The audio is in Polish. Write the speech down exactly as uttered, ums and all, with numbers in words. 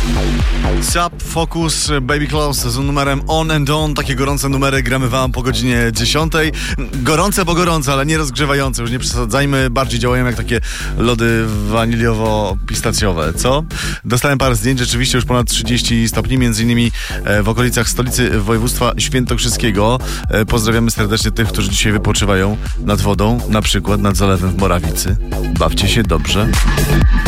Sub Focus, Baby Close z numerem On and On. Takie gorące numery gramy wam po godzinie dziesiątej. Gorące, bo gorące, ale nie rozgrzewające. Już nie przesadzajmy. Bardziej działają jak takie lody waniliowo-pistacjowe, co? Dostałem parę zdjęć, rzeczywiście już ponad trzydzieści stopni, między innymi w okolicach stolicy województwa świętokrzyskiego. Pozdrawiamy serdecznie tych, którzy dzisiaj wypoczywają nad wodą, na przykład nad zalewem w Morawicy. Bawcie się dobrze.